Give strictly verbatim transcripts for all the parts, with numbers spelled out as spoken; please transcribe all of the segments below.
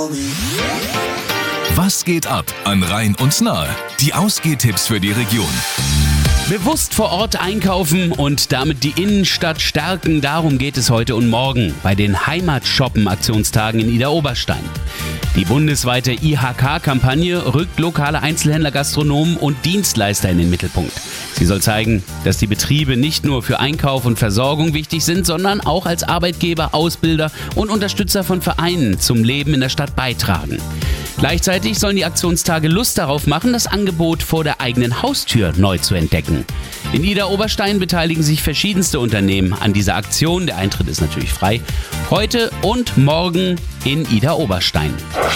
Was geht ab an Rhein und Nahe? Die Ausgehtipps für die Region. Bewusst vor Ort einkaufen und damit die Innenstadt stärken, darum geht es heute und morgen bei den Heimatshoppen-Aktionstagen in Idar-Oberstein. Die bundesweite I H K-Kampagne rückt lokale Einzelhändler, Gastronomen und Dienstleister in den Mittelpunkt. Sie soll zeigen, dass die Betriebe nicht nur für Einkauf und Versorgung wichtig sind, sondern auch als Arbeitgeber, Ausbilder und Unterstützer von Vereinen zum Leben in der Stadt beitragen. Gleichzeitig sollen die Aktionstage Lust darauf machen, das Angebot vor der eigenen Haustür neu zu entdecken. In Idar-Oberstein beteiligen sich verschiedenste Unternehmen an dieser Aktion. Der Eintritt ist natürlich frei. Heute und morgen in Idar-Oberstein.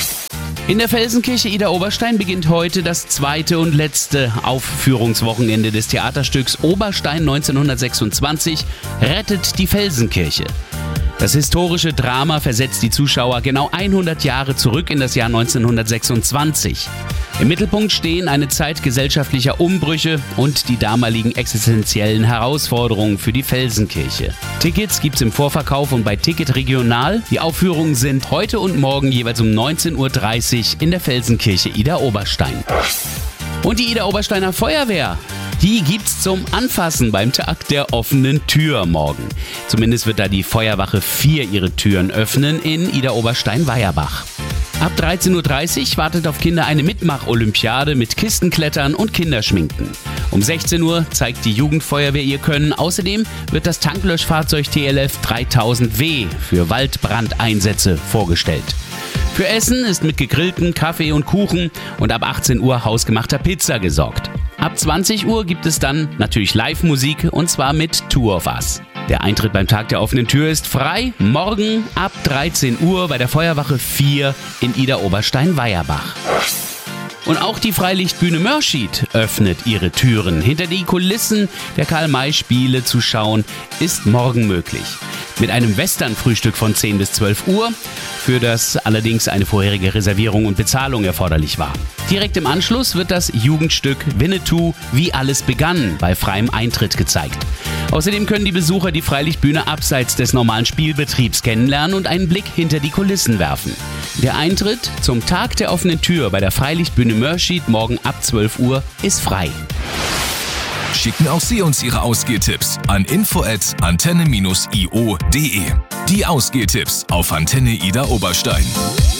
In der Felsenkirche Idar-Oberstein beginnt heute das zweite und letzte Aufführungswochenende des Theaterstücks Oberstein neunzehnhundertsechsundzwanzig rettet die Felsenkirche. Das historische Drama versetzt die Zuschauer genau hundert Jahre zurück in das Jahr neunzehnhundertsechsundzwanzig. Im Mittelpunkt stehen eine Zeit gesellschaftlicher Umbrüche und die damaligen existenziellen Herausforderungen für die Felsenkirche. Tickets gibt's im Vorverkauf und bei Ticket Regional. Die Aufführungen sind heute und morgen jeweils um neunzehn Uhr dreißig in der Felsenkirche Idar-Oberstein. Und die Idar-Obersteiner Feuerwehr, die gibt's zum Anfassen beim Tag der offenen Tür morgen. Zumindest wird da die Feuerwache vier ihre Türen öffnen in Idar-Oberstein-Weierbach. Ab dreizehn Uhr dreißig wartet auf Kinder eine Mitmach-Olympiade mit Kistenklettern und Kinderschminken. Um sechzehn Uhr zeigt die Jugendfeuerwehr ihr Können. Außerdem wird das Tanklöschfahrzeug T L F dreitausend W für Waldbrandeinsätze vorgestellt. Für Essen ist mit gegrillten Kaffee und Kuchen und ab achtzehn Uhr hausgemachter Pizza gesorgt. Ab zwanzig Uhr gibt es dann natürlich Live-Musik und zwar mit Two of Us. Der Eintritt beim Tag der offenen Tür ist frei. Morgen ab dreizehn Uhr bei der Feuerwache vier in Idar-Oberstein-Weierbach. Und auch die Freilichtbühne Mörschied öffnet ihre Türen. Hinter die Kulissen der Karl-May-Spiele zu schauen, ist morgen möglich. Mit einem Western-Frühstück von zehn bis zwölf Uhr, für das allerdings eine vorherige Reservierung und Bezahlung erforderlich war. Direkt im Anschluss wird das Jugendstück Winnetou, wie alles begann, bei freiem Eintritt gezeigt. Außerdem können die Besucher die Freilichtbühne abseits des normalen Spielbetriebs kennenlernen und einen Blick hinter die Kulissen werfen. Der Eintritt zum Tag der offenen Tür bei der Freilichtbühne Mörschied morgen ab zwölf Uhr ist frei. Schicken auch Sie uns Ihre Ausgehtipps an info at antenne dash i o punkt de. Die Ausgehtipps auf Antenne Idar-Oberstein.